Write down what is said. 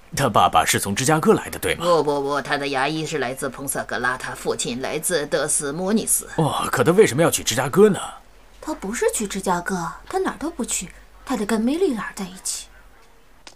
他爸爸是从芝加哥来的，对吗？ 不，他的牙医是来自彭萨格拉，他父亲来自德斯莫尼斯。 哦，可他为什么要去芝加哥呢？ 他不是去芝加哥，他哪儿都不去，他得跟梅丽尔在一起。